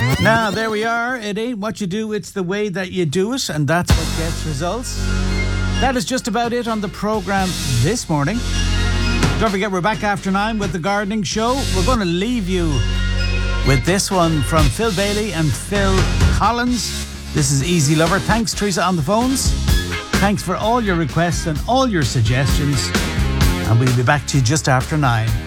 Now, there we are. It ain't what you do, it's the way that you do it, and that's what gets results. That is just about it on the programme this morning. Don't forget, we're back after 9 with The Gardening Show. We're going to leave you with this one from Phil Bailey and Phil Collins. This is Easy Lover. Thanks, Teresa, on the phones. Thanks for all your requests and all your suggestions. And we'll be back to you just after 9.